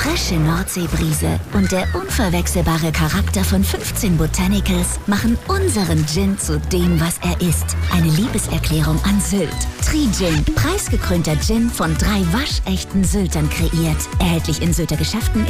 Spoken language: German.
frische Nordseebrise und der unverwechselbare Charakter von 15 Botanicals machen unseren Gin zu dem, was er ist. Eine Liebeserklärung an Sylt. Tri-Gin, preisgekrönter Gin von 3 waschechten Syltern kreiert. Erhältlich in Sylter Geschäften